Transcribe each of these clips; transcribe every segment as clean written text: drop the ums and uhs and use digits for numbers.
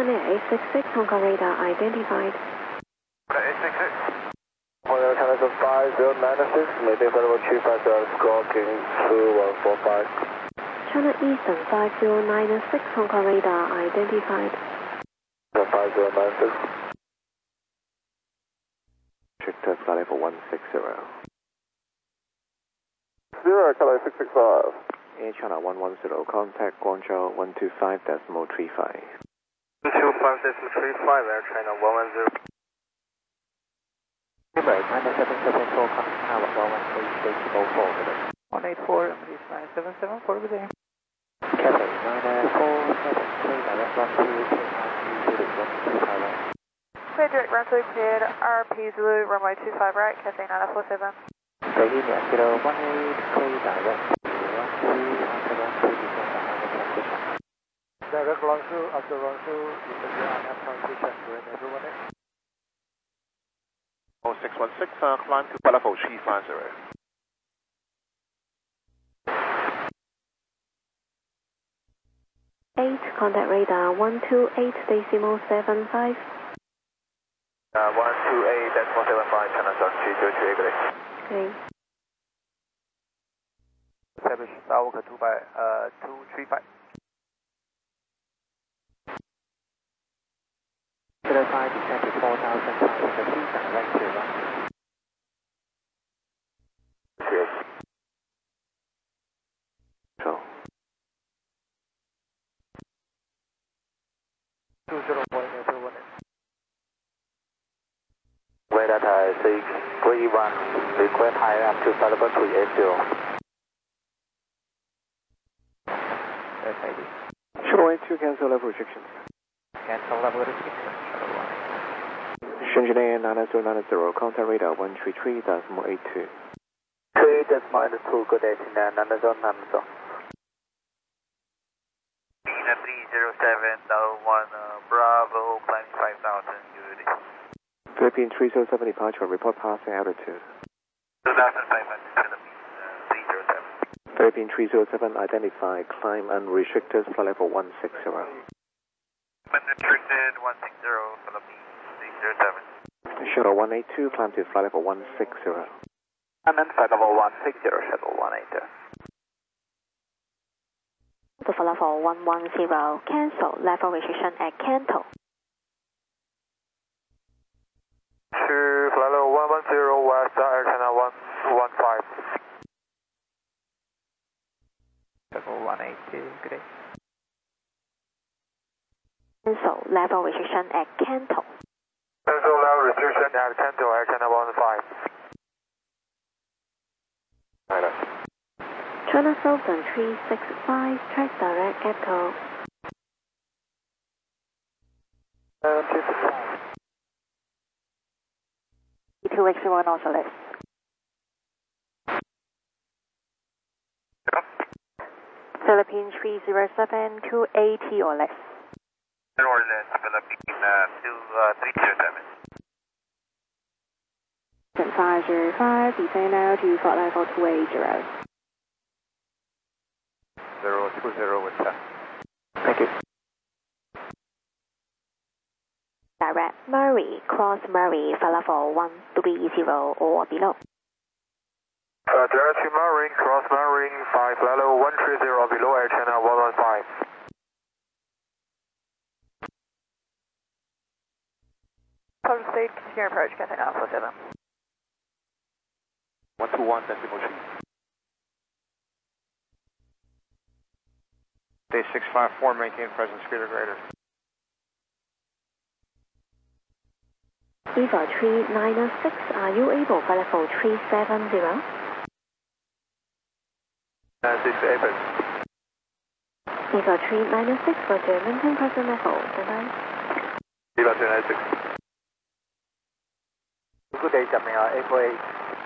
China 866, Hong Kong radar identified. 866. China 5096, maybe available 250 squawking 2145. China Eastern 5096, Hong Kong radar identified. 5096. Restricted flight level 160. 0, China 665. Air China 110, contact Guangzhou 125.35. 125.35, Air China 110. China 774, contact tower 118.04. 184, 577, good day. Cathay 9473, direct run to Taiwan. Clear direct run to cleared, RP Zulu, runway 25 right, Cathay 947. Beijing 018, clear direct run to Taiwan to descend the Hainan transition. Direct run to, after run to, descend the Hainan transition, great, everyone. 0616, climb to flight level 350. Contact radar 128.75. 128.75, China South 302, good day. Okay. Establish Skywalker 235. 05, descend to 4,500 feet, direct to run. Cheers. So. 20.81. Weather data 631, request high up to flight level 380. SID. Shuttle 2 cancel level restrictions. Cancel level restrictions, Shuttle 1. Shenzhen Air 9090, contact radar 133.82. 3.2, good day, 9090. 307.1, Bravo, climbing 5,000, good day. Philippine 307 departure, report passing altitude. 2,500, Philippines, 307. Philippine 307 identified, climb unrestricted, flight level 160. Unrestricted, 160, Philippines, 307. Shuttle 182, climb to flight level 160. And then flight level 160, Shuttle 180. To flight level 110, cancel level restriction at Canton. To flight level 110, West Air China 115. Shuttle 180, good day. Cancel level restriction at Canton. Cancel level restriction at Canton, Air China 15. China. China Southern 365, track direct Ghetto. 265. 2x1 also less. Philippine 307, 280 or less. Or less, Philippine 307. 505, descend now to flight level 280. 020 with test. Thank you. Direct Murray, cross Murray, flight level 130 or below. Direct to Marine, cross Marine, 5 level 130 below Air China 115. Total state, continue approach, Cathay 947. 121.3. Day 654, maintain present speed or greater. Eva 396, are you able flight level 370? 680. Eva 396 for German 10% level, bye-bye. Eva 396. Good day, Jamaica, A48.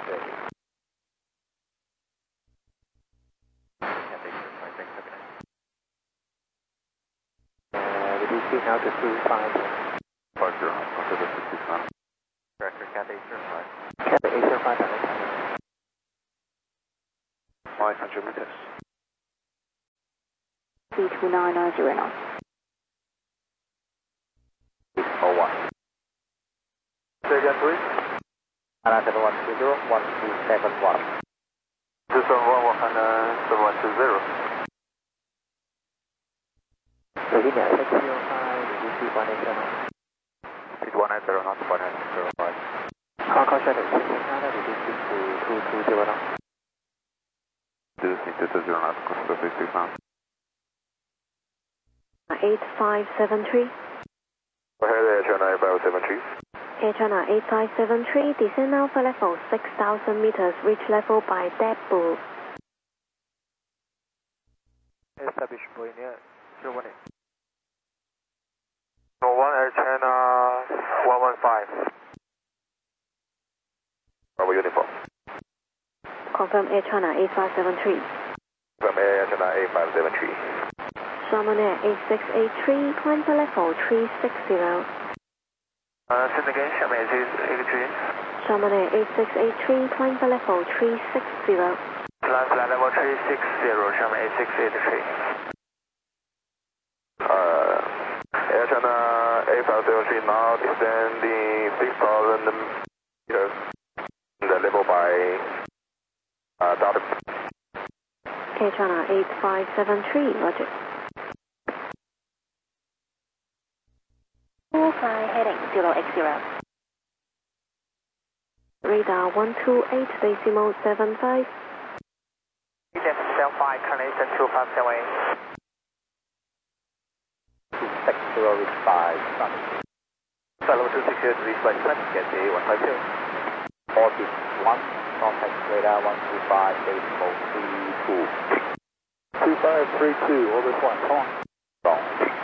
Reducing now to 25. Departure, after the 65. Director, Cathay 805. Cathay 805, direct. 500 meters. 32990 knots. gently. Hana 7120, 1271. 271, Hana 7120. Virginia 605, reduce 180. Speed 190 knots, 190. Hong Kong Shuttle 669, reduce to 2220 knots. 2220 knots, cross 56 knots. 8573. Go ahead, Air China 8573. Air China 8573, descend now for level 6,000 meters, reach level by Deadpool. Establish Pioneer 018. 1 Air China 115. Bravo uniform. Confirm Air China 8573. From Air China 8573. Sharman Air 8683, climb for level 360. Send again, Sharman 8683. Sharman Air 8683, climb for level 360. Climb flight level 360, Sharman 8683. Air China 8503 now descending 6,000 meters. The level by Delta. Air China 8573, roger. Full fly heading 0x0. Radar 128.75. Stand 5, Carnation 2578. 260 with 5, stop. Flight level 260, reach by descent, get the 152. Orbit 1, contact radar 125.32. 2532, orbit 1, come on. Wrong.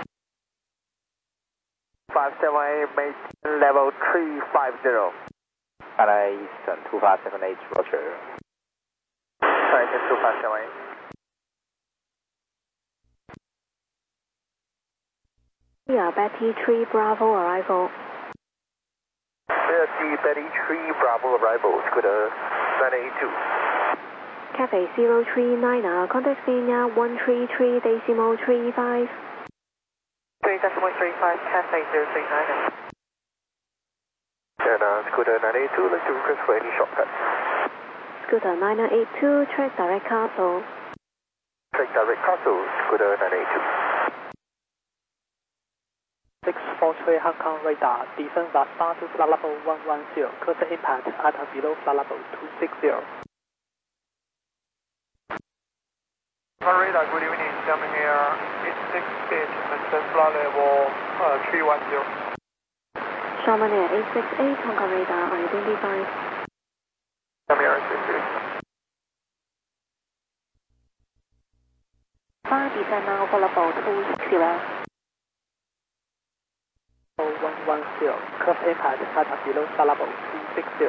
578, maintain level 350. Hana Eastern 2578, roger. Carnation 2578. Yeah, Betty 3 Bravo arrival. Betty 3 Bravo arrival, Scooter 982. Cafe 039, contact Vienna 133.35. 3.35, Cafe 039. And Scooter 982, let's request for any shortcut. Scooter 982, track direct Castle. Track direct Castle, Scooter 982. 643 Hong Kong radar, descend thus far to flight level 110, closer impact at or below flight level 260. Radar, good evening, Sharman here 868, ascend flight level 310. Sharman Air 868, Hong Kong radar identified. Sharman Air 868. 5 descend now for level 260. 110, closer impact at or below flight level 260.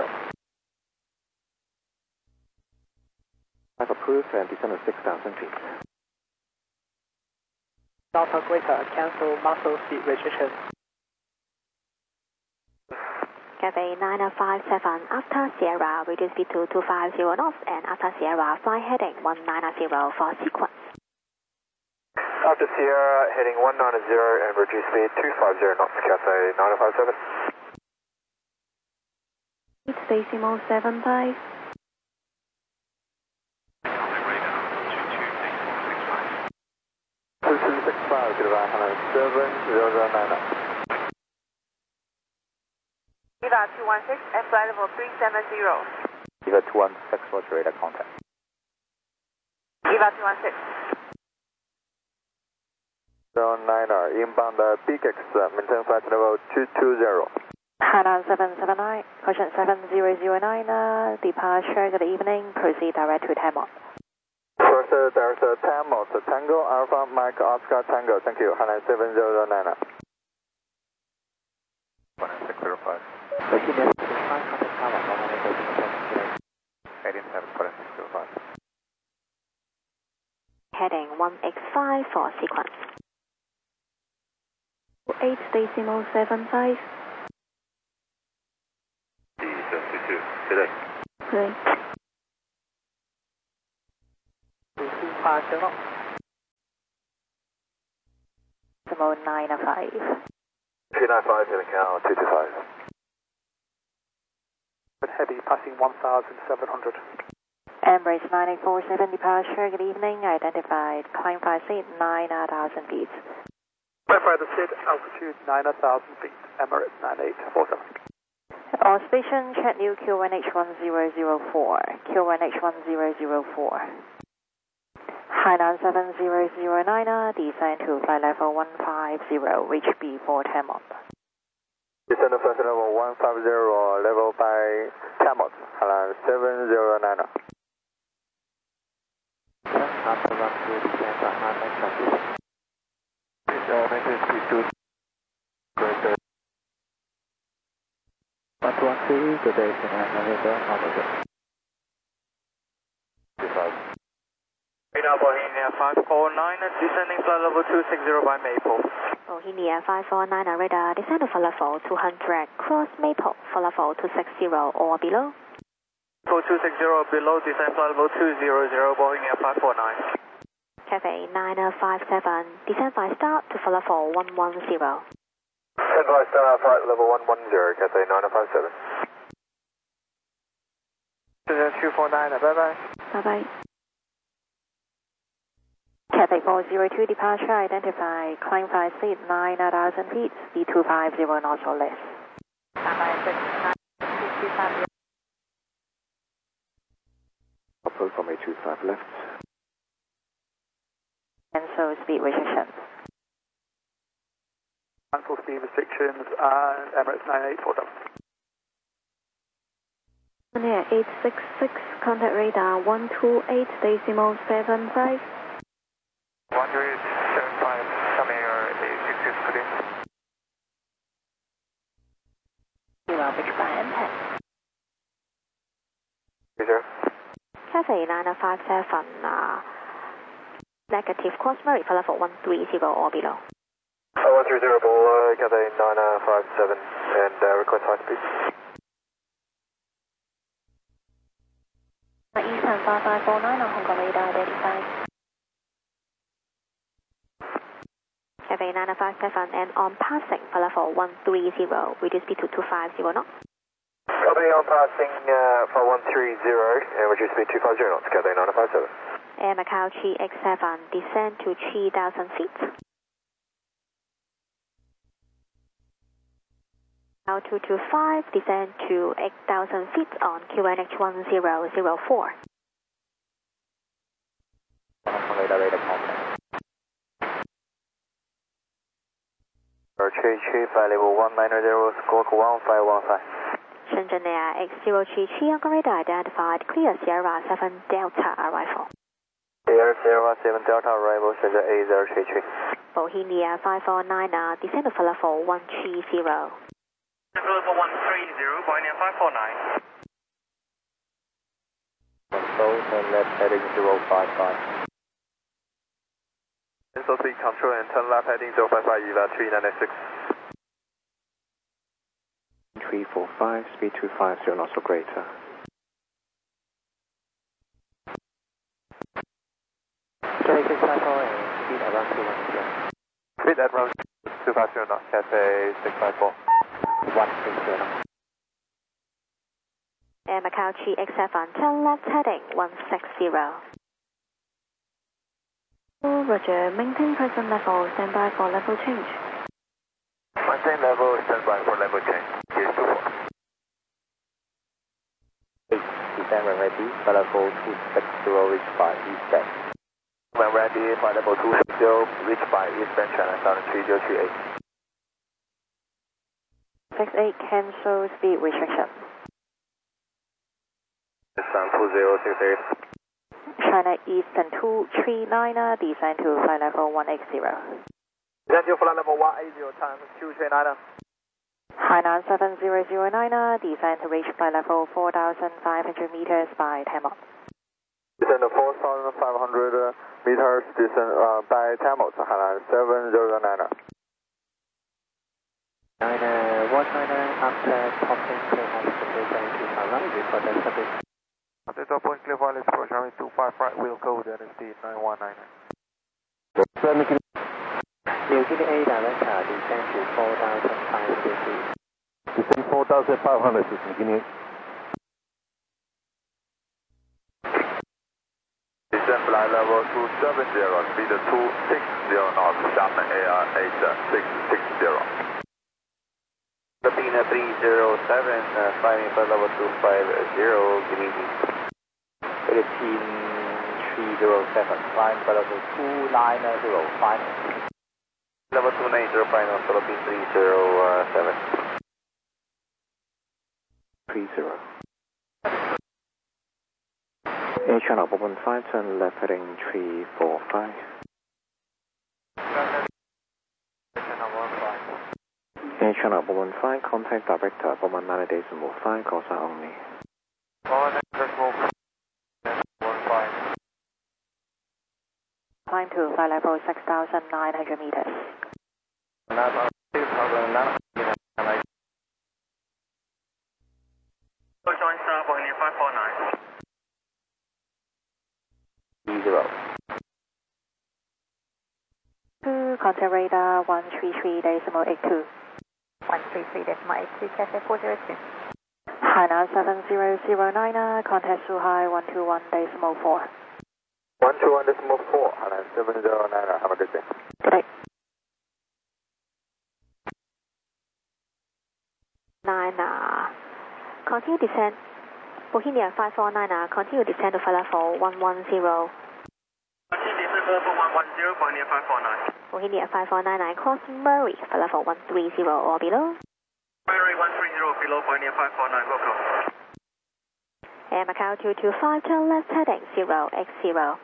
I've approved and descend at 6,000 feet. Delta Greater, cancel muscle speed restriction. Cafe 9057, after Sierra, reduce speed to 250 knots, and after Sierra, fly heading 190 for sequence. After Sierra, heading 190 and reduce speed 250 knots, Cafe 9057. 8.75. 2265, goodbye, Hana 7009. Eva 216 at flight level 370. Eva 216, roger, radar contact. Eva 216. 09er, inbound Big X, maintain flight level 220. Hana 779, caution 7009, departure, good evening, proceed direct to Tamil. First, there's a Tamil, Tango, Alpha, Mike, Oscar, Tango, thank you, Hana 7009. 1605. Virginia 5 contact Tower, 187.605. Heading 1x5 for sequence. 8.75. 722, today. Great. 250. 905. 295, heading count 225. heavy, passing 1,700. Emirates 9847 departure, good evening, identified, climb 5 seat, 9,000 feet. Verify the SID, altitude 9,000 feet, Emirates 9847. On station, check new Q1H1004, Q1H1004. Hainan 7009, descend to flight level 150, reach B4 Tamot. Descend to flight level 150, level by Tamot, Hainan 7009. After run through descent on Hainan traffic. Maintenance speed 2. Great. 113, good day, Navigator, Navigator. Bohemia 549, descending flight level 260 by Maple. Bohemia 549, radar, descend to flight level 200, cross Maple, flight level 260 or below. 260 below, descend flight level 200, Bohemia 549. Cafe 957, descend by start to flight level 110. Descend by start, flight level 110, Cathay 957. 249, bye-bye. Bye-bye. Cathay 402 departure identified, climb 5 seat, 9,000 feet, B250 knots or less. Approach from 825 left. Cancel speed restrictions. Cancel speed restrictions and Emirates 9847. Near 866, contact radar 128.75. 175, coming your 866 clear. Which by impact. Yes, sir. Cathay 957, negative cross Murray for level 130 or below. 130 below, Cathay 957, and request high speed. Eastern 5549 on Hong Kong radar identified. Cathay 957 and on passing for level 130, reduce speed to 250 knots. Copy on passing for 130 and reduce speed 250 knots, Cathay 957. And Macau Chi X7, descend to 3,000 feet. Now 225, descend to 8,000 feet on QNH1004. Chi, flight level 190, squawk 1515. Shenzhen Air X033 on radar identified, clear Sierra 7 Delta arrival. Sierra 7 Delta arrival, Shenzhen A033. Bohemia 549, descend to level 130. Level 130, Bohemia 549. Control, turn left heading 055. Cancel speed control and turn left heading 055, EVA 3996. 345, speed 250 knots or greater. Cathay 654 speed around 210. Speed at around 250 knots, Cathay 654. 130 knots. And Macau Chi X7, turn left heading 160. Roger, maintain present level, stand by for level change. Maintain level, stand by for level change. Here's 24. 8, descend when ready, flight level 260, reach by eastbound. When ready, flight level 260, reach by eastbound China, Southern 3038. 68, cancel speed restriction. Sun 2068. China Eastern 239, descend to flight level 180. Descend to flight level 180, time 239. Hainan 7009, descend to reach flight level 4,500 meters by Tamot. Descend to 4,500 meters, descend by Tamot, Hainan 7009. 199 after topping clear height to right, report that service. After top point clear wireless approach, runway 25 right, wheel code, NSD 919. New Guinea A director, descend to 4,500 feet. Descend 4,500 feet, New Guinea. 270, speed 260 knots, Sharman Air 8660. Sabina 307, climbing for level 250, give me Philippine 307, climb for level 290, level 290, final, Philippine 307. 30. Air channel 115, turn left heading 345. Air channel 115, contact director 190.5, call sign only. 190.5. Climb to flight level 6,900 meters. Join star, Bohemia 549. 2, contact radar 133.82. 133.82, Cafe 402. Hainan 7009, contact Suhai 121.4. 121.4, Hainan 709, have a good day. Good day. 9, continue descent. Bohemia 549, continue descent to flight level 110. Continue descent for level 110, Bohemia 549. Bohemia 5499, crossing Murray, flight level 130 or below. Murray 130 below, Bohemia 549, welcome. And Macau 225, turn left heading 0x0.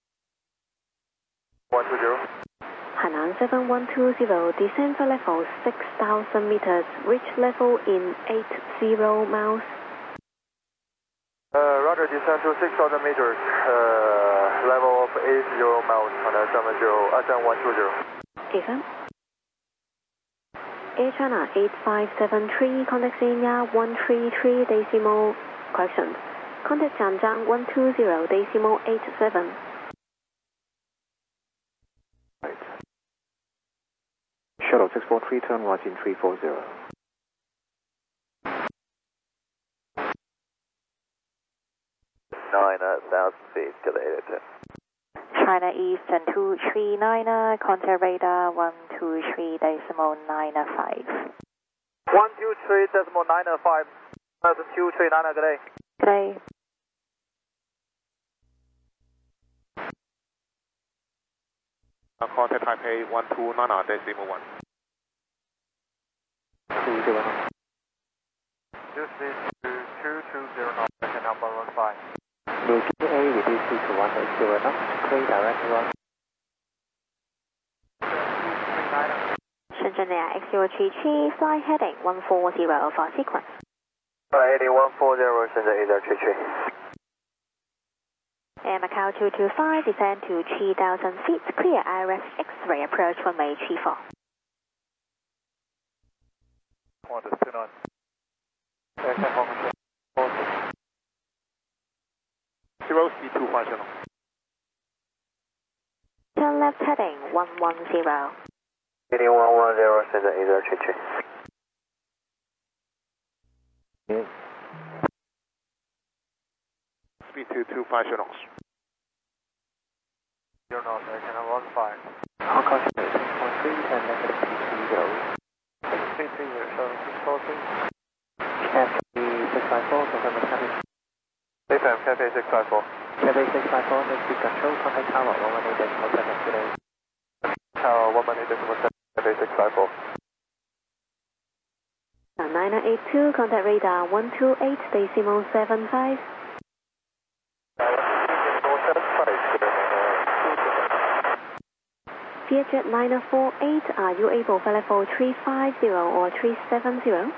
120. Hainan 7120, descend for level 6,000 meters, reach level in 80 miles. Roger, descend to 6,000 meters, level of 80 miles, Hainan 120. Affirm. Air China 8573, contact Xenia 133 correction. Contact Jiangzhang 120.87. Shuttle 643, turn right in 340. Feet, delayed. China Eastern 239, contact radar 123.95. 123.95, that's 239, good day. Good day. Contact Taipei 129.1. 201. This is 220, number 15. New QA reduce to 180 knots, clear direct run. Shenzhen Air X033, fly heading 140 for sequence. Heading 140, Shenzhen A033. And Macau 225, descend to 3,000 feet, clear IRS X-ray approach runway 34. Qantas 29. Aircraft formation. 0 C2 functional. Turn left heading 110. Heading 110, Shenzhen A033. Speed 225 knots. 0 knots, Channel 15. Hong Kong 6.3, turn left heading 230. 630, shuttle 643. Cathay 654, confirm traffic. FM, Cathay 654. Cathay 654, next speed control, contact tower 118.7 today. Tower 118.7, Cathay 654. 9982, contact radar 128.75. Vietjet 948, are you able for level 350 or 370?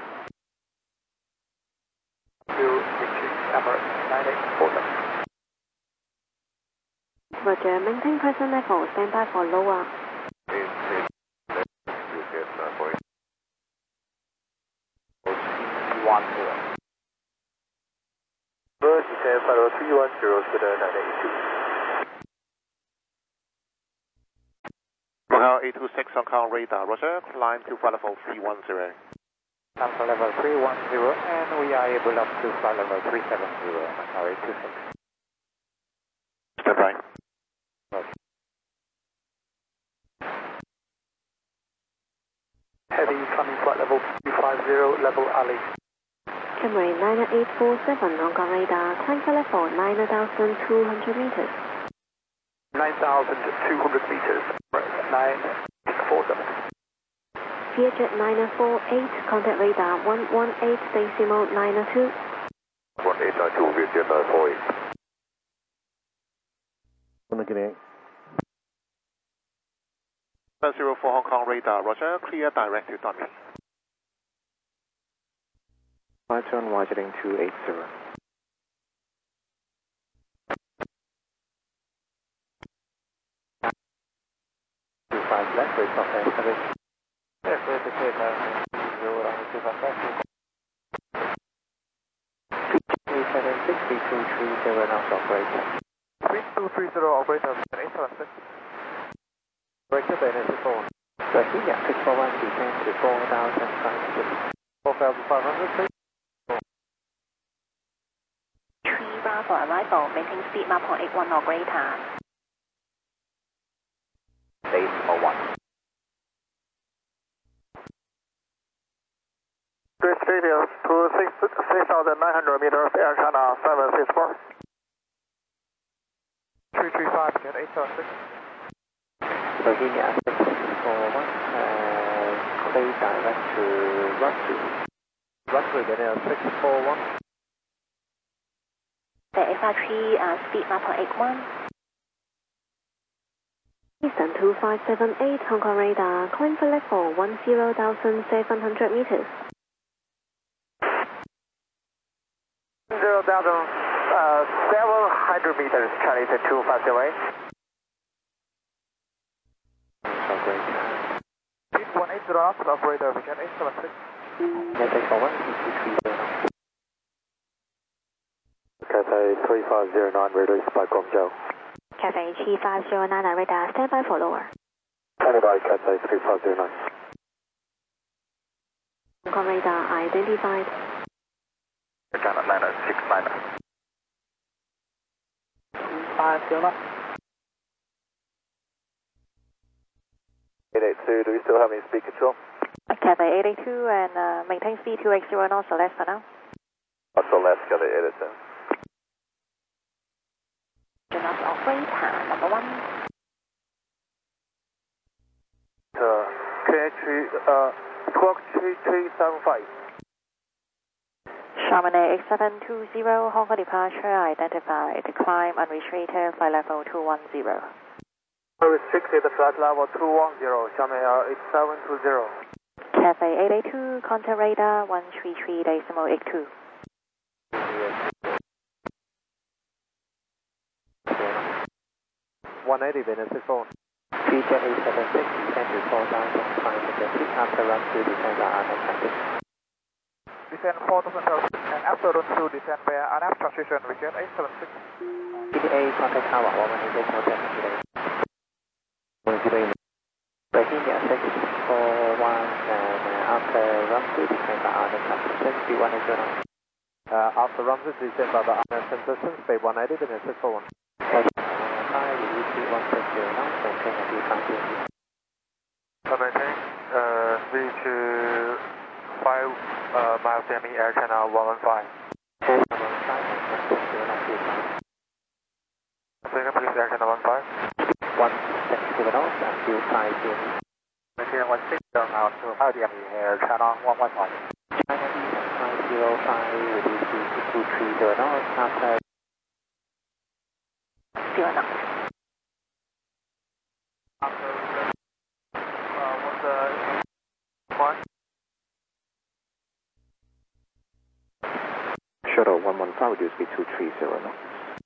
Roger, maintain present level, stand by for lower. Bird, descend follow 310, Squadron 982. Macau 826 Hong Kong radar, Roger, climb to flight level 310. Climb to level 310, and we are able up to flight level 370, Macau 826. Stand by. heavy, climbing flight level 250, level Ali. Camry 9847, Hong Kong radar, climb for level 9,200 meters. 9,200 meters, 947. Vietjet 948, contact radar 118.902. 1892, Vietjet 948. Connecting. 704 Hong Kong radar, roger, clear direct to Tommy. Right turn, Washington 280. 25 left, wait for fast service. Yes, wait to clear direct to 25 left. 376, 3230 operator. 3230 operator, 876. Director Benefit 4. Brasilia 641, descend to 4,500. 4,500, please. 3 Bravo arrival, maintain speed map on 81 or greater. Decimal 1. Great radius to 6,900 meters, Air China 764. 335, again, 876. Virginia 641, clear direct to Rugby. Rugby, again, 641. The XR3 speed map on 81. Eastern 2578, Hong Kong radar, climb for level 10,700 meters. 0,700 meters, Charlie 2508. Speed 180 knots, operator, again, 876. Decimal 1, CC309. Cathay 3509, radar by Guangzhou. Cathay 3509 radar, stand by for lower. Standing by, Cathay 3509. Hong Kong radar identified. China 969. 509. 882, do we still have any speed control? Cathay 882 and maintain speed 280 knots or less for now. Also left, Cathay 882. Do not operator, number 1. Squawk 3375. Chamonix 8720, Hong Kong departure identified. Climb unrestricted, flight level 210. Restricted flight level 210, Xiamen Air 8720. Cathay 882, contact radar 133.82. 180, Benefit 4. Vietjet 876, descend to 4,500 feet after run to descend by RNAV transition. Descend 4,000 and after run through descend via RNAV transition, Vietjet 876. PDA, contact tower 118, contact today. Virginia 641, and after run to descend by RNAV transition, speed 180. After run to descend by the RNAV transition, speed 180, Benefit 41. 5, release speed 160 knots, maintain a few times. Maintain, reach 5 miles Miami, Air China 115. Second, please, Air China 15. 160 knots, and few times. Maintain 160 out to Miami, Air China 115. China Eastern 505, release speed 230 knots, after 0 knots. What's the one? Shuttle 115, reduce speed 230 knots.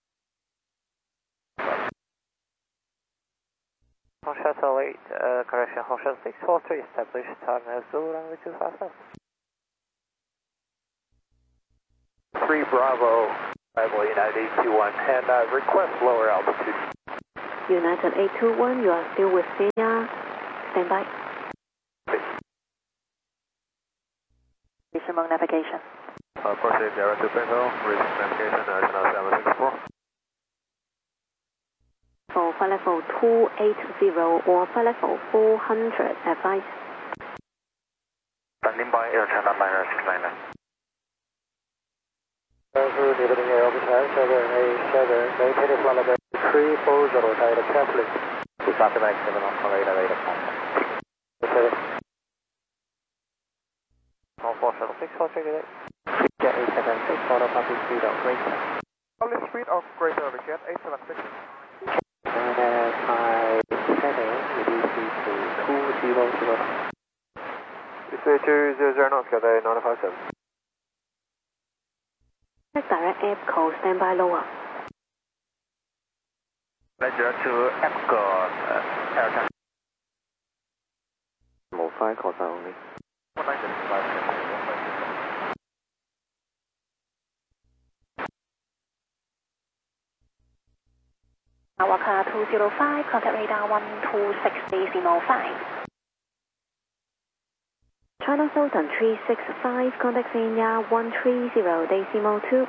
Hong Shuttle 8, correction, Hong Shuttle 643, establish time as Zulu runway 257. 3 Bravo, arrival United 821, and request lower altitude. United 821, you are still with Senior. Stand by. Resume navigation. Proceed direct to Bingo, resume navigation, Air China 764. For flight level 280 or flight level 400, advise. landing by Air China minus 699. Deepening AOPTAL 787, maintain flight level 340, direct carefully. Dispatch back 7 on radar, radar contact. Okay. 1476, hold check it. Jet 876, follow public speed of greater. Public speed of greater, Jet 876. And high heading, reduce to 200. This is 200 knots, Cathay 957. Direct EPCO, standby lower. Roger to EPCO, Air China. Mode 5, call sign only. 1965. Waka 205, contact radar 126.5. China Southern 365, contact Xenia 130.2.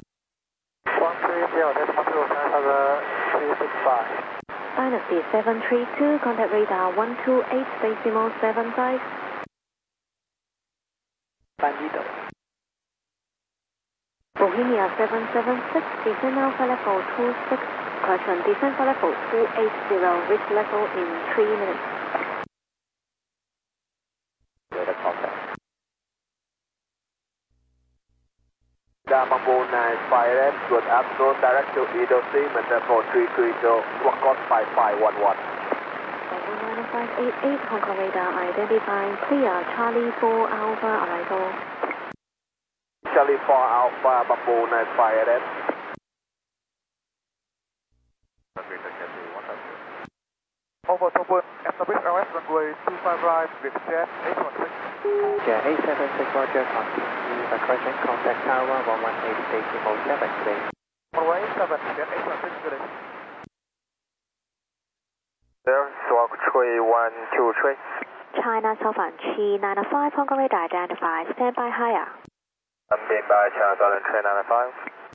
130.2, Dynasty 732, contact radar 128.75. Bandido. Bohemia 776, descend now for level 26, correction, descend for level 280, reach level in 3 minutes. radar contact. Mambo 958, good afternoon, direct to Edo Sea, Mandapo 330, Wakot 5511. Bravo 9588, Hong Kong radar identifying clear, Charlie 4 Alpha arrival. Charlie 4 Alpha, Mambo 958. Over to Open, establish LS runway 25 right, with Jet 816. Jet 876, roger, continue by correction, contact tower 118.7 today. Runway 7, Jet 816 today. There, Swag 3123. China Southern 395, Hong Kong radar identified, standby higher. Being by China Southern 395.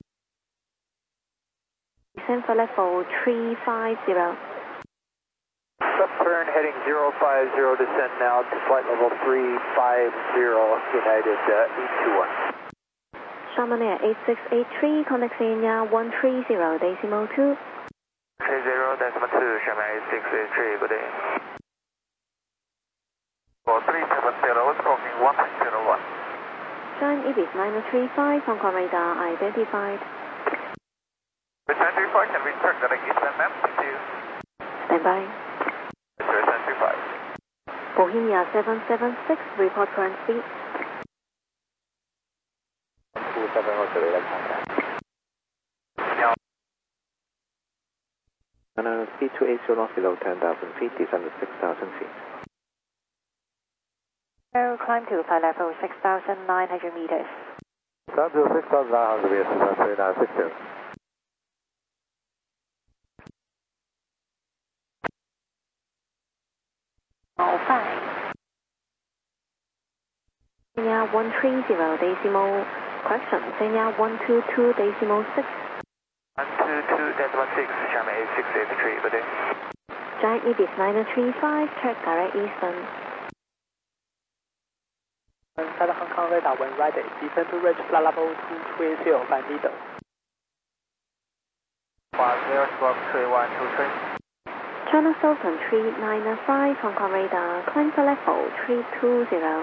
Descend for level 350. Subturn heading 050, descend now to flight level 350, United E21. Sharman Air 8683, contact Xenia 130.2. 30.2, Sharman 8683, good day. For 370, talking 101. Giant Ibis 935, Hong Kong radar identified. Return 35, can we check the eastern map? Thank you. Standby. Return 35. Bohemia 776, report current speed. 27 roger, radar contact. Speed 280 knots below 10,000 feet, descend to 6,000 feet. So climb to flight level 6,900 meters. Climb to 6,900 meters, 3960. All 5. Xenia 130.decimal, correction, Xenia 122.6. 122.16, Sharman 8683, good day. Giant Ibis 935, track direct eastern. Inside Hong Kong radar when ready, descend to reach flight level 230, Bandido. 50, Swag 3123. China Southern 395, Hong Kong radar, climb for level 320.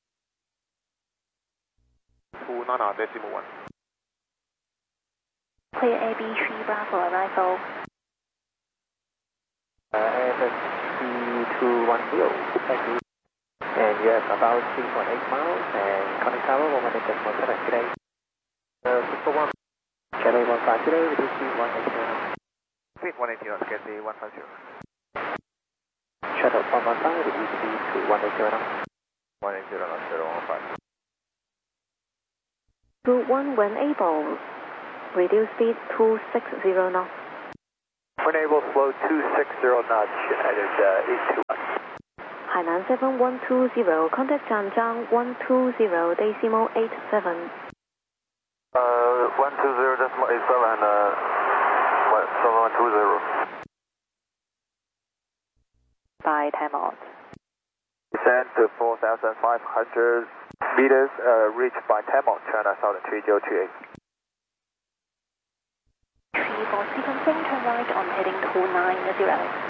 290.1. Clear AB 3 Bravo arrival. AFSC210, thank you. And you have about 3.8 miles and contact tower 118.7 today. 641. Channel 15 today, reduce to 180. Speed 180 knots, get the 150. Shuttle 115, reduce speed to 180 now. 180 knots, 015. Group 1 when able, reduce speed 260 knots. When able, slow 260 knots, United E21. Hainan 7120, contact Zhangjiang 120.87. 120.87 and 7120. By time out. Descend to 4,500. Meters reached by Tamil, China Southern 3028. 34 sequencing, turn right on heading 290.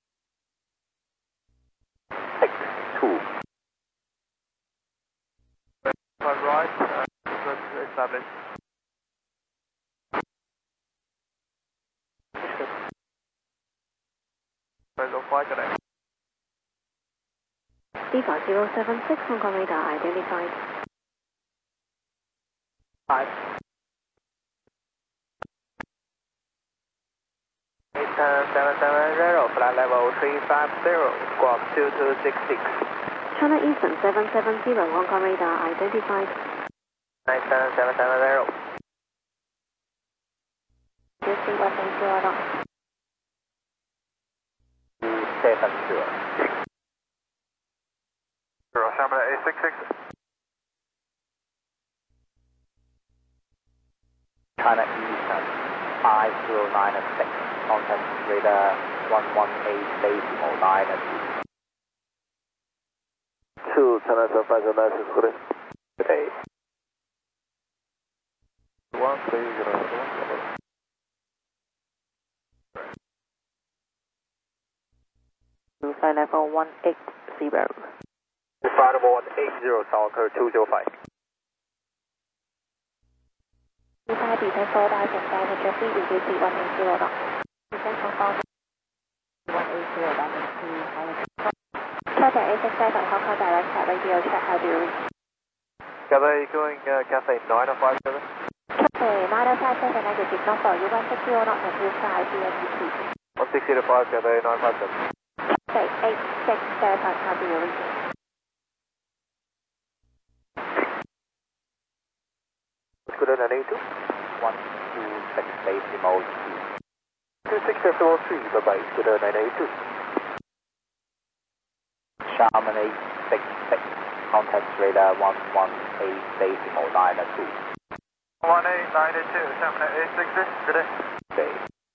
62. Turn right, established. Go flight connect. D5076, Hong Kong radar identified. 5. 770, flight level 350, squawk 2266. China Eastern 770, Hong Kong radar identified. 97770. UC 180 knots. 270. Shamila 866. China Eastern 5096, contact radar 118.9. 2, China 5096, good day. Good day. 130. To flight level 180. Flight level 180, South Curve 205. Descend descent for Delta Delta Jeffrey, UC 180 knots. Descend for 180 Delta 2. Cathay 867, Hong Kong direct at radio check, how do you reach? Cathay going Cathay 9057. Cathay 9057, negative number, you 160 knots and 25 DMDT. 160 to 5, Cathay 957. Cathay 867, how do you reach? Good at 982. 126.3. 26.3, bye-bye, good at 982. Sharman 866, contact radar 118.92. 18982, Shamila 866, good day. Day.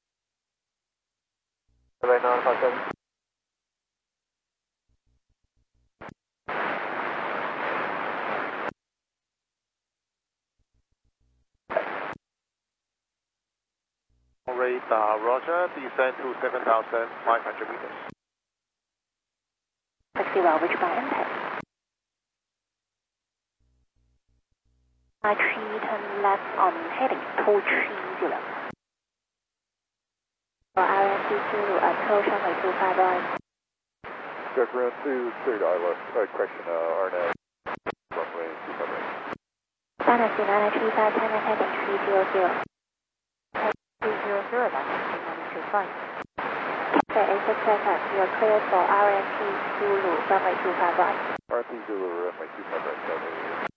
Cathay 957. Radar, roger, descend to 7,500 meters. 60 well, which by impact. I 3 turn left on heading 230. For RMC Zulu at Close runway 25 right. Check ground 2, cleared ILS, correction, RNA, runway 25 right. Fantasy 935, turn left heading 300. 300, that's 395. Cathay 867, you are cleared for RMC Zulu runway 25 right. RT Zulu, runway 25 right, Cathay.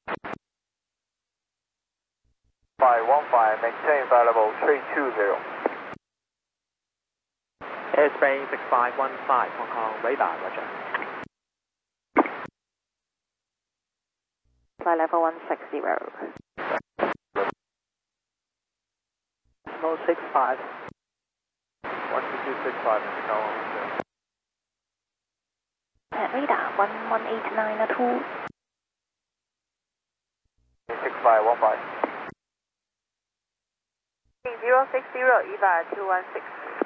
515, maintain flight level 320. Airspace 6515, Hong Kong radar, roger. Flight level 160. 65. 12265, Mr. Collins. At radar 11892. 6515. 060, EVA 216.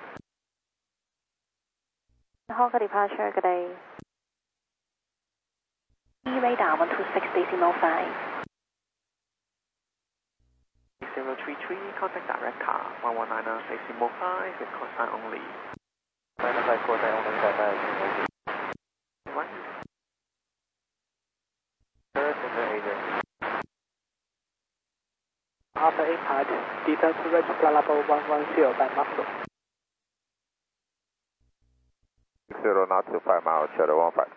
Hong Kong departure, good day. radar 126.5. 033, contact director 119.5, with cosine only. 95 cosine only, Cathay 1. After impact, descend to reach flight level 110 by Mach 0 knots to 5 miles, shadow 15.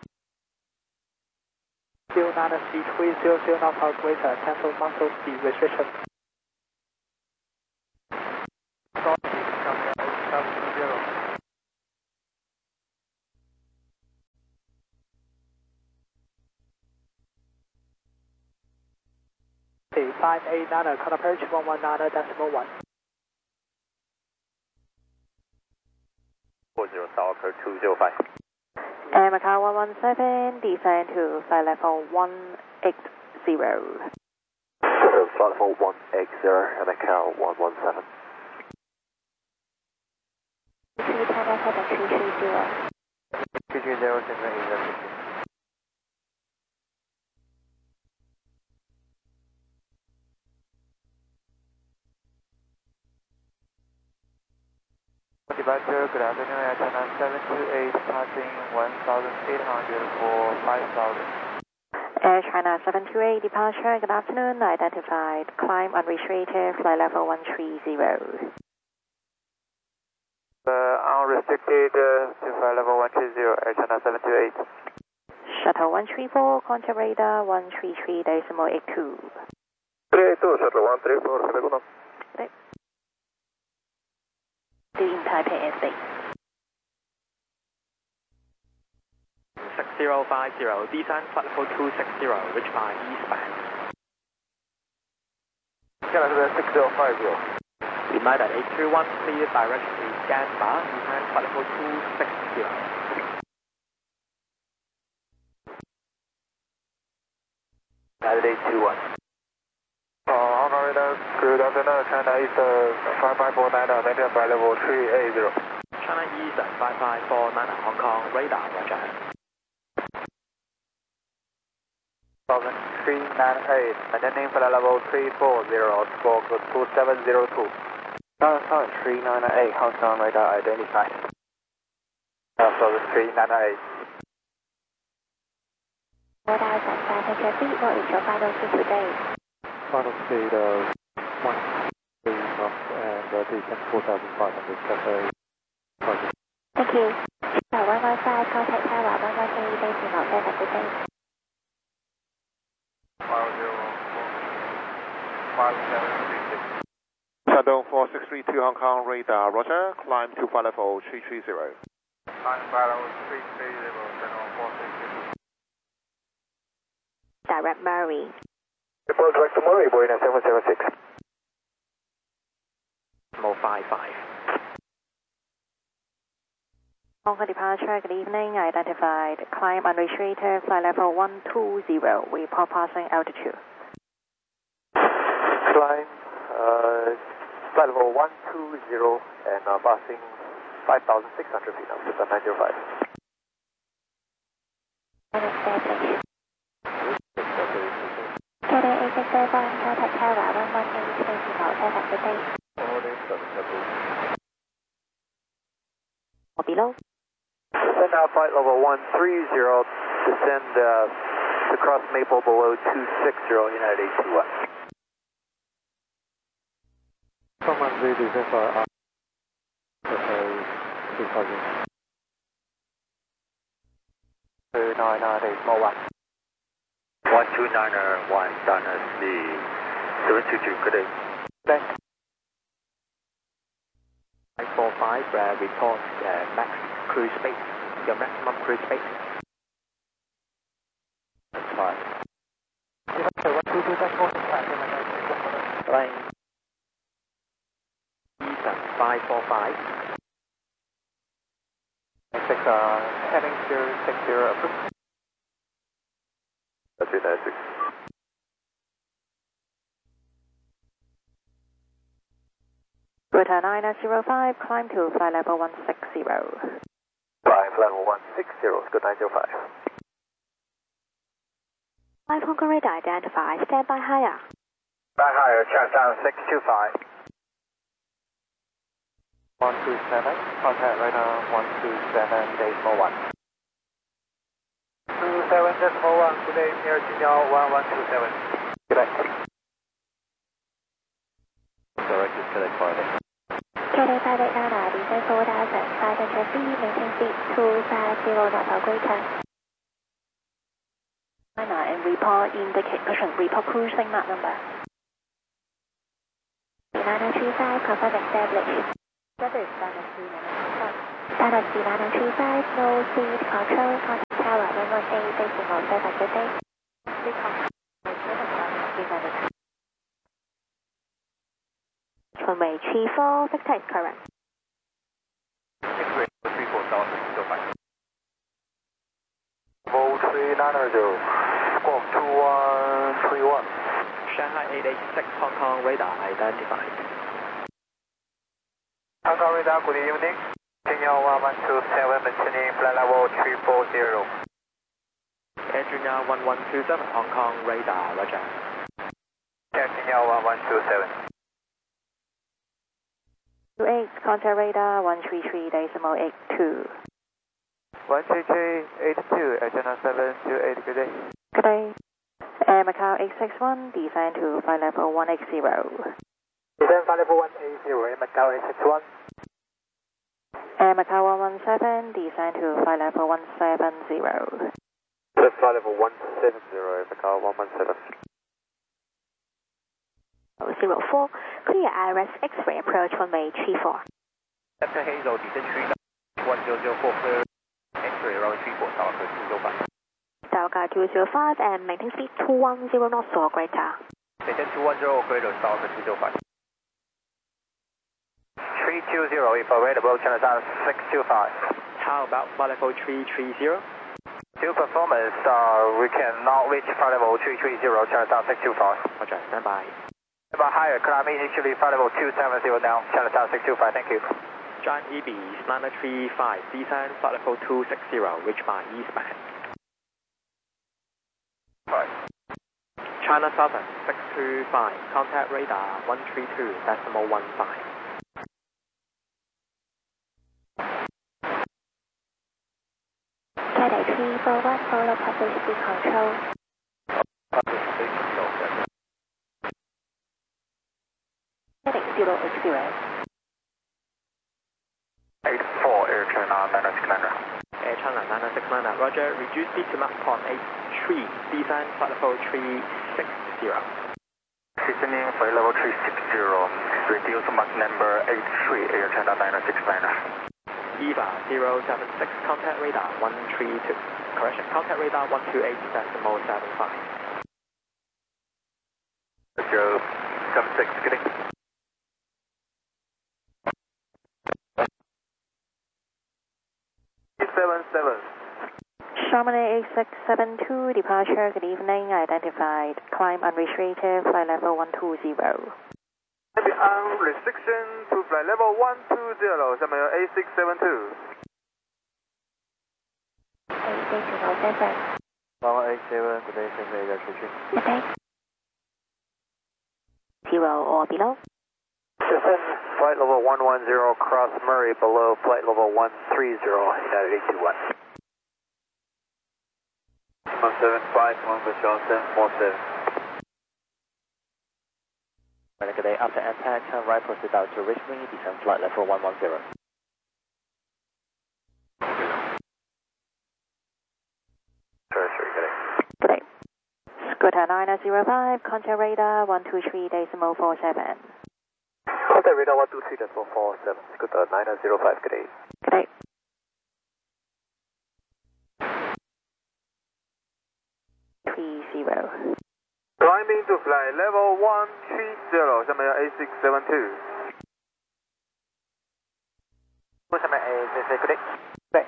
09 speed 300 knots or greater, cancel muscle speed restriction. Okay, 589, contact approach 119.1. 40 South Curve 205. Macau 117, descend to flight level 180. Flight level 180 and a cow 117. 310 heading 330. 330 现在应该是。 Departure, good afternoon, Air China 728, passing 1,800 for 5,000. Air China 728 departure, good afternoon, identified, climb unrestricted, flight level 130. Unrestricted to flight level 130, Air China 728. Shuttle 134, contact radar 133.82. 382, Shuttle 134, have a good one. Still in Taipei airspace. 6050, descend flight level 260, reach by eastbound. Canada 6050. United 821, clear directly scan bar, descend flight level 260. United 821. Hong Kong radar, good afternoon, China East 5549, maintain flight level 380. China East 5549, Hong Kong radar, roger. 398, maintaining flight level 340, squawk 2702. China 398, Hong Kong radar identified. 398. Radar standard traffic, what is your final speed today? Final speed 1 knots and descent 4,500 cafe. Thank you. Tower 115, contact tower 118, facing Mount St. Good day. 5736. Shuttle 4632 Hong Kong radar, roger, climb to flight level 330. Climb flight level 330, Channel 466. Direct Murray. Report direct to Murray, Boeing 776. 55. Hong Kong departure, good evening, identified, climb unrestricted, flight level 120, report passing altitude. Climb, flight level 120 and passing 5,600 feet, with the 905. Established. Canada 8601, contact tower 118, facing Mount St. Good day. Or below. Send out flight level 130, descend to cross Maple below 260, United 821. Command descent for 2,000. 2998, small 1. 1291, Donna C. 722, good day. Thanks. 545, report max cruise space, your maximum cruise space. That's fine. Line East 545. Heading 060, approved. 396. Rotor 905, climb to flight level 160. Climb level 160, good 905. 5 Hong Kong radar identified, stand by higher. Back higher, check down 625. 127, contact radar 127.1. 27.1, good day, near Jinjiao 1127. Good day. Direct is Cadet Friday. Canada 589, descend 4000, silent traffic, maintain speed 250 knots or greater. And report indication, report cruising map number. 3935, confirm established. Weather is standard 3935. Standard 3935, no speed control, contact tower 118, facing Mount St. Good day. Runway 34, Victor is correct. X-ray 34,000, still fine. Level 3 900, squawk 2131. Shanghai 886 Hong Kong radar identified. Hong Kong radar, good evening. Kenya 1127, maintaining flight level 340. Kenya 1127 Hong Kong radar, roger. Kenya 1127. 28, contact radar 133.82. 13382, Air China 728, good day. Good day. Air Macau 861, descend to flight level 180. Descend flight level 180, Air Macau 861. Air Macau 117, descend to flight level 170. Descend flight level 170, Air Macau 117. 04, clear IRS X-ray approach runway 34. After Hazel, descent 1004, clear X-ray runway 34, Tower 205. Delta 205 and maintain speed 210 knots or greater. Descent 210 or greater, Tower 205. 320, if available, channel 625. How about flight level 330? Due performance, we cannot reach flight level 330, channel 625. Roger, stand by. About higher, climb initially flight level 270 now, channel 625, thank you. Giant EBs 935, descend flight level 260, reach by eastbound. Right. China Southern 625, contact radar 132.15. Cathay 341, follow public speed control. Public speed control, yes. Heading 080. 84, Air China 969. Air China 969, roger, reduce speed to Mach 83, descend flight level 360. Descending flight level 360, reduce Mach number 83, Air China 969. EVA 076, contact radar 132, correction, contact radar 128.75. 076, good day. Chamonix 8672, departure, good evening, identified. Climb unrestricted, flight level 120. On restriction to flight level 120, Chamonix 8672. 8607. 1187, good day, Shanghai, Air China. Good day. 0 or below. Descend flight level 110, cross Murray below flight level 130, United 821. 175, 747. Good day, after impact, turn right, proceed out to Richmond, descend flight level 110. Sorry, good day. Good day. Scooter 905, contact radar 123.47. Contact radar 123.47, Scooter 905, good day. Good day. Climbing to flight level 130, Chamonix 8672. Chamonix 8672, good day. Good day.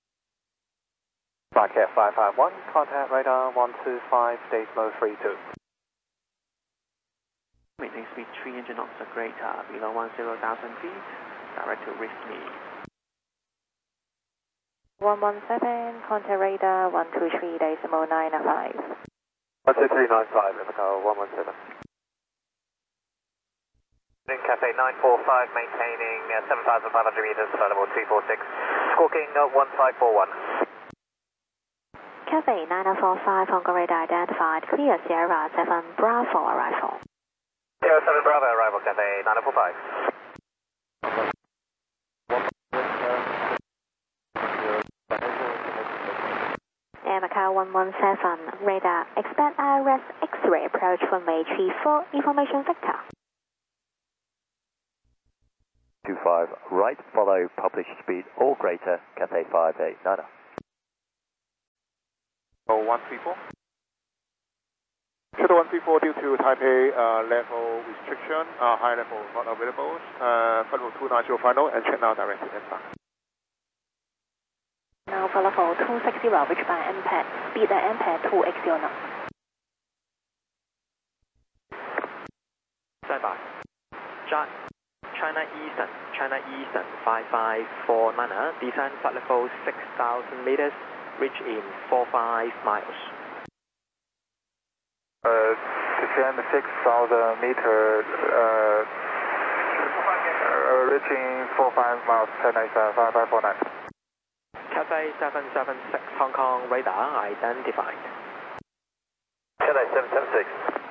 Flycat 551, contact radar 125, Desmo 32. Maintain speed 300 knots or greater, below 10,000 feet, direct to Risky. 117, contact radar 123.95. 12395, Macau 117. Cafe 945, maintaining 7,500 meters, flight level 346, squawking 1541. Cathay 945, Hong Kong radar identified, clear Sierra 7 Bravo arrival. Sierra 7 Bravo arrival, Cafe 945. Air Macau 117, radar, expect IRS X-ray approach runway 34, information vector. 25, right, follow published speed or greater, Cathay 589. 134. Shuttle 134 due to Taipei level restriction, high level not available, flight level 290 final and check now direct to inbound. Now Alpha level 260, reach by MPAD, speed at MPAD 280 knots. Stand by. China Eastern 5549, descend flight level 6,000 meters, reach in 45 miles. Descend 6,000 meters, reaching 45 miles, China Eastern 5549. Cathay 776 Hong Kong radar identified. Chennai 776.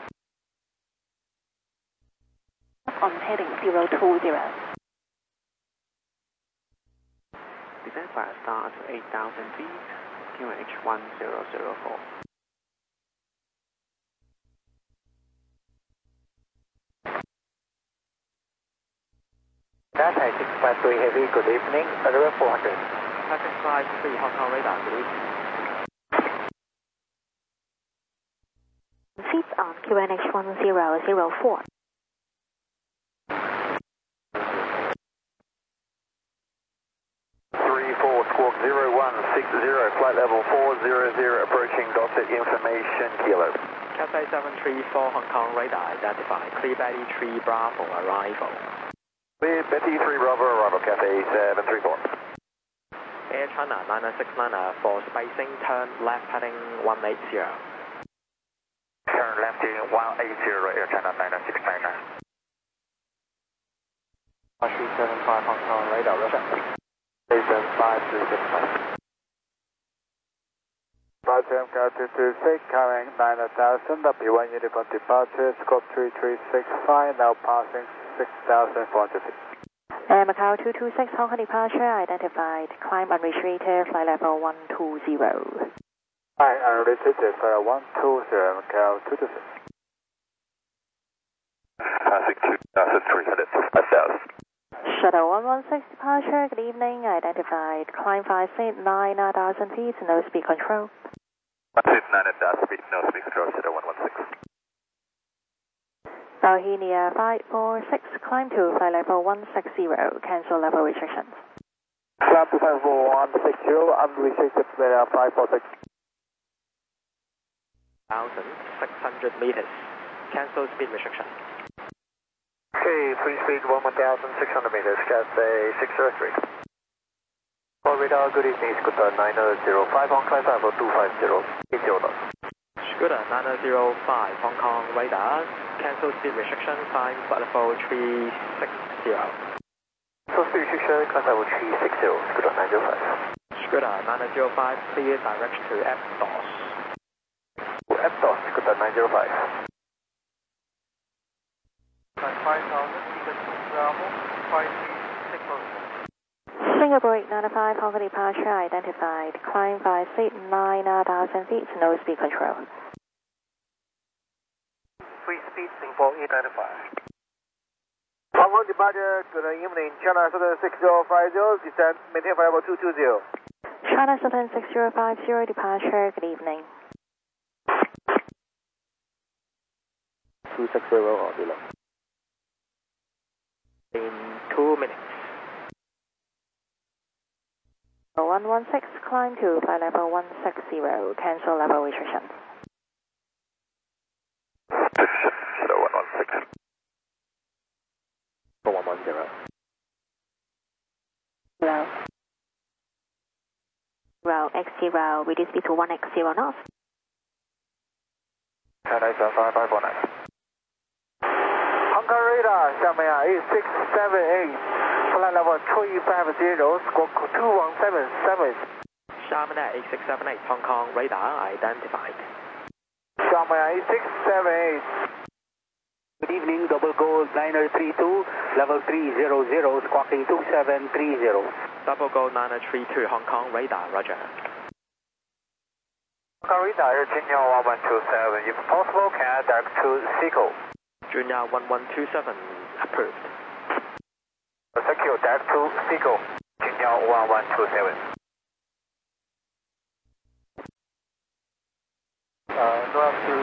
On heading 020. Descend fire star to 8,000 feet, QNH 1004. Cathay 653 Heavy, good evening, River 400. Cathay 653 Hong Kong radar, good evening. Feet on QNH 1004. 0160, flight level 400, approaching dotted information, kilo. Cathay 734 Hong Kong radar identified. Clear Betty 3 Bravo arrival. Clear Betty 3 Bravo arrival, Cathay 734. Air China 969 for spacing, turn left heading 180. Turn left heading 180, Air China 969. 375 Hong Kong radar, Russia. 875 Roger, MK226, carrying 9000, W1 uniform departure, scope 3365, now passing 6,400 feet. Macau 226, Hong Kong departure identified. Climb unrestricted, flight level 120. Hi, unrestricted, flight 120, Macau 226. Passing 2,300 to 5,000. Shuttle 116 departure, good evening, identified. Climb 5 feet, 9,000 feet, no speed control. 159 speed, no speed control, Shuttle 116. Bohemia 546, climb to flight level 160, cancel level restrictions. Climb to flight level 160, unrestricted, flight 546. 1,600 meters, cancel speed restriction. Okay, free speed 1,600 meters, Cathay 603. For radar, good evening, Scooter 905, on climb level 250, 80 knots. Scooter 905 Hong Kong radar, cancel speed restriction, climb flight level 360. So speed restriction, climb level 360, Scooter 905. Scooter 905, clear direct to FDOS. FDOS, Scooter 905. 5,000, Bravo, 53 Singapore 895, Hong Kong departure identified. Climb 5 feet, 9,000 feet, no speed control. Free speed, Singapore 895. Hong Kong departure, good evening, China Southern 6050, descend, maintain flight level 220. China Southern 6050, departure, good evening. 260 or below. In 2 minutes. 116, climb to flight level 160, cancel level restrictions. Shuttle 116. 110. Row X0, reduce speed to 1X0 knots. China 75549. Hong Kong radar, 下面8678, flight level 350, squawk 2177. Xiamen 8678 Hong Kong radar identified. 下面8678. Good evening, double gold liner 32, level 300, squawking 2730. Double Gold 932 Hong Kong radar, roger. Hong Kong radar, Air Junior 1127, if possible, can I direct to SECO? Junior 1127 approved. Thank you, direct to SECO, Junior 1127. North to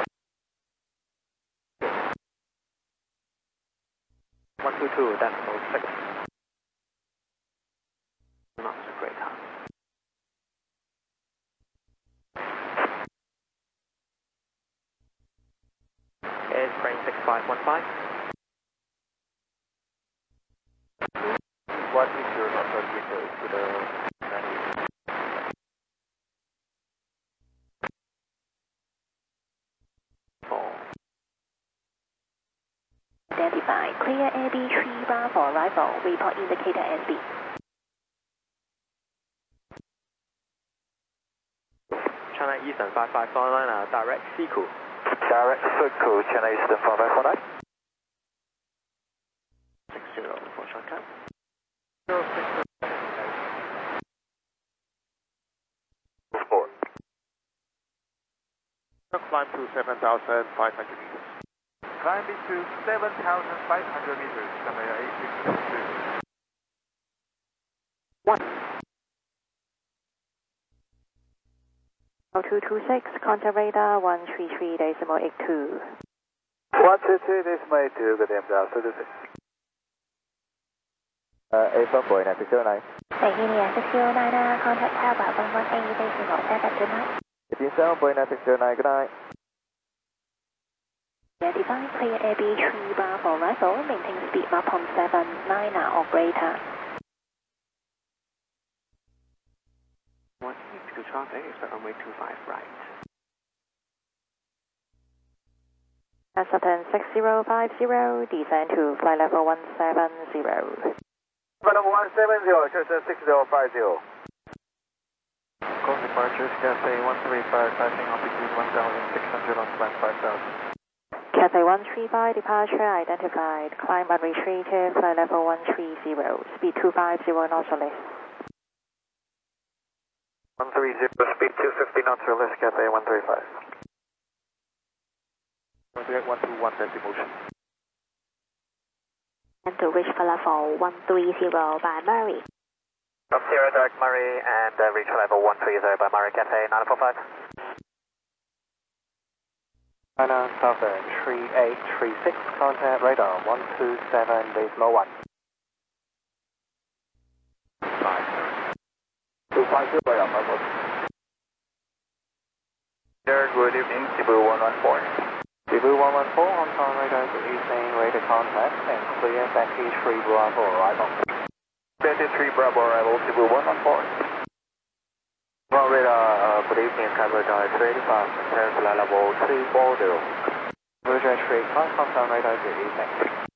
122, decimal 6. Not a great time. train 6515. What is your local window to the Identify clear AB3 Bravo arrival, report indicator SB. China Eastern 5549, direct Siku. Direct Siku, China Eastern 5549. 60 for short time. Sport. Climb to 7,500 meters. Climb to 7,500 meters, runway 8672. 0226, contact radar 133.82. 133.82, good day, Delta 26. A1 Boeing 609. Tahiti 609, contact tower 118.7 tonight. 7 Boeing 609, good night. Identify clear AB3 Bravo arrival, maintain speed map on 79 or greater. 162 traffic, expect runway 25 right. Southern 6050, descend to flight level 170. Flight level 170, Chester 6050. Course departures, Cathay 135, passing altitude 1,600 on flight 5,000. Cathay 135, departure identified, climb unrestricted, flight level 130, speed 250 knots or less. 130, speed 250 knots or less, Cathay 135. 121 decimal. And to reach flight level 130 by Murray. From Sierra Dark Murray and reach level 130 by Murray, Cathay 945. China Southern 3836, contact radar 127 decimal 1. 250 radar, Marco. Sierra, good evening, Cebu 114. Cebu 114, Hong Kong radar to evening, radar contact and clear Becky 3 Bravo arrival. Becky 3 Bravo arrival, Cebu 114. Ground radar, good evening, Capital 385, contact flight level 340. Roger 35, Hong Kong radar to evening.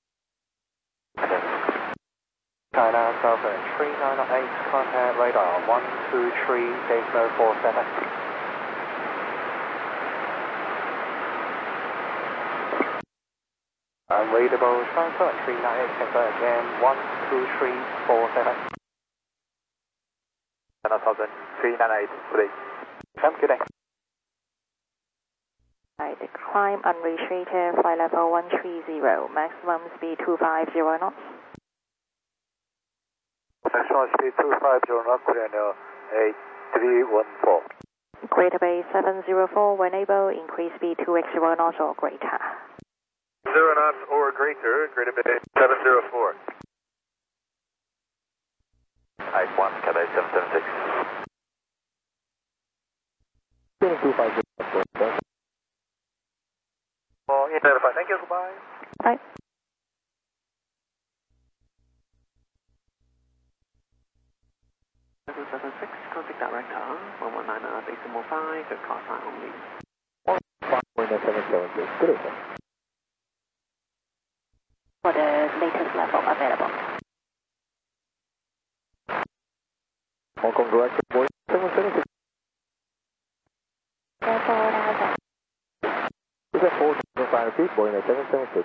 China Southern 3908, contact radar 123.47. Unreadable transfer 398, confirm again 123.47. China Southern 398, good day. Good day. Climb unrestricted, flight level 130, maximum speed 250 knots. Maximum speed 250 knots, Channel 8314. Greater Bay 704, when able, increase speed 2x0 knots or greater. 0 knots or greater, Greater Bay 704. Type 1, Cathay 776. 250. Oh, identify. Thank you, goodbye. Bye. Level 76, contact director 119 decimal 5, good call sign only. 776, good evening. For the latest level available. Hong Kong director, Boeing 776. Therefore, now Is that 4,500 feet, Boeing 776?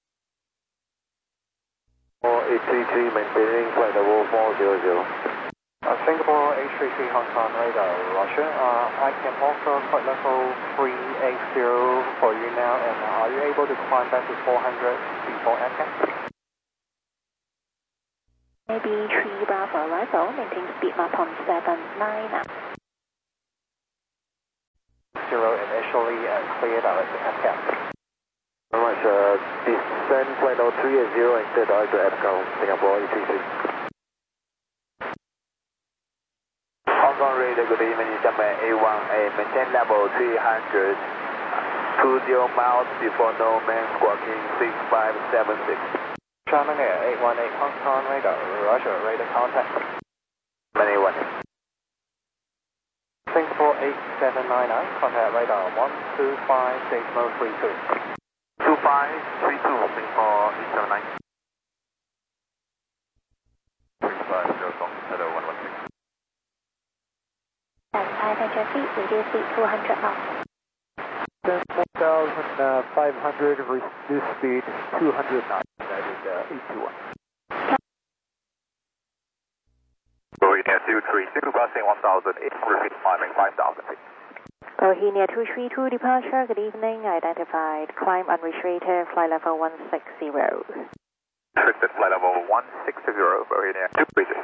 4833, maintaining flight level 400. Singapore 833 Hong Kong radar, Roger. I can offer flight level 380 for you now, and are you able to climb back to 400 before AFCAN? AB 3 Bravo arrival, maintain speed map on 79. 0 initially and clear direct to AFCAN. Very much, descend flight level 380 and clear direct to AFCAN, Singapore 833. Hong Kong radar, good evening, Japan A1A, maintain level 300, 20 miles before no man squawking 6576. China Air 818 Hong Kong radar, Roger, radar contact. Many one. Singapore 8799, contact radar 125.32. 2532 Singapore 879. 350 hello 116. And 500 feet, reduce speed 200 knots. 10,500, reduce speed 200 knots. That is 821. Bohemia 232, crossing 1,800 feet, climbing 5,000 feet. Bohemia 232 departure, good evening, identified, climb unrestricted, flight level 160. Restricted flight level 160, Bohemia 232.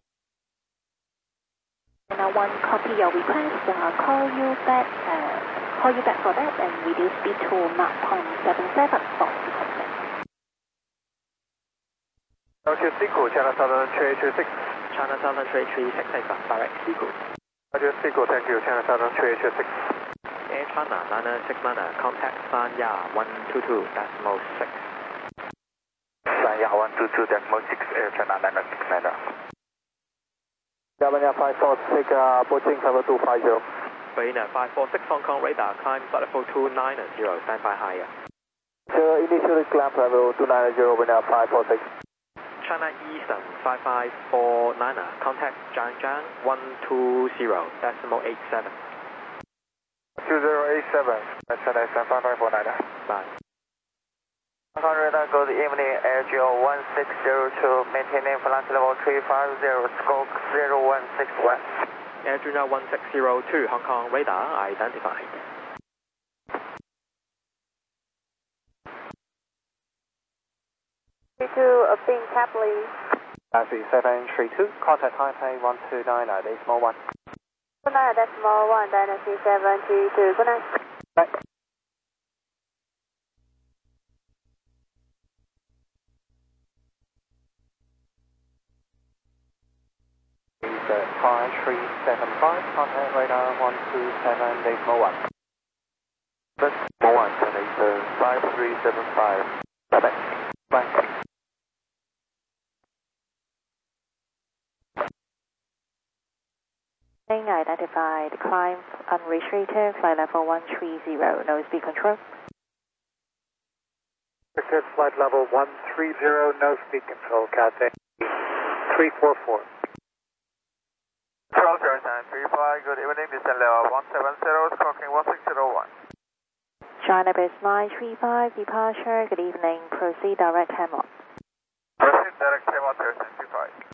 And I want copy your request, call you back for that and reduce speed to Mach 0.77 for sequencing. Roger, Sequel, China Southern 326. China Southern 336, take off, direct Seagull. Roger, Sequel, thank you, China Southern 326. Air China, Niner 6 contact Sanya 122.6. Sanya 122.6, Air China 969. Yabanya 546, approaching level 250. Bohemia 546 Hong Kong radar, climb flight level 290, stand by higher. So initially climb level 290, Bohemia 546. China Eastern 5549, contact Jiangjiang 120.87. 2087, China Eastern 5549. Bye. Hong Kong radar, good evening, Air Geo 1602, maintaining flight level 350, scope 0161. Air Junior 1602, Hong Kong radar identified. A ping cap, please. Taxi 732, contact Taipei 1299, decimal 1. Good night, decimal 1, Dynasty 732, good night. Bye. Is 5375, contact radar 127, decimal 1. Decimal 1, China 5375. Bye-bye. Bye. Identified, climb unrestricted, flight level 130, no speed control. Restricted flight level 130, no speed control, Cathay 344. Roger, 935, good evening, descent level 170, squawking 1601. China base 935, departure, good evening, proceed direct Hamilton. Proceed direct Hamilton 35.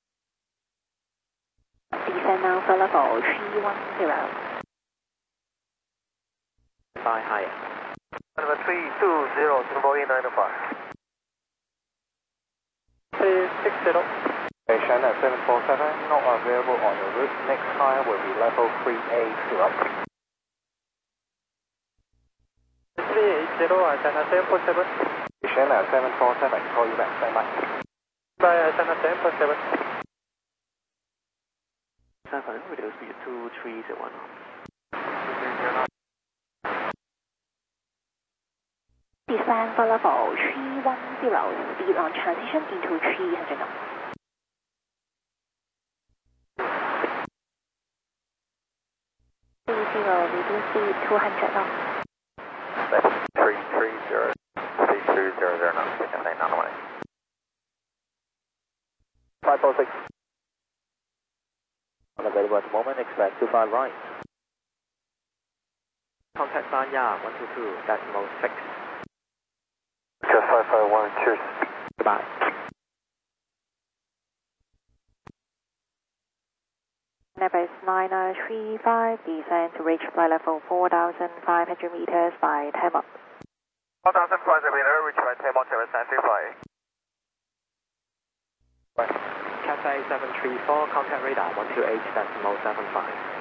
Descend now for level 310. By higher. Number 320, Singapore 895. 360. Station at 747, not available on the route. Next higher will be level 380. 380, China 747. Station at 747, call you back, stand by. Bye, China 747. 7, reduce speed 2301. Descend for level 310, speed on transition into 300 knots. Reduce speed 200 knots. 330, 3200 knots, Cathay 918. 546. Unavailable at the moment, expect 25 right. Contact Sanya 122.6. Just 551, cheers. Goodbye. Airbus 935, descend to reach flight level 4,500 meters by Hamilton. 4,500 meters, reach by Hamilton 935. Cathay 734, contact radar 128.75.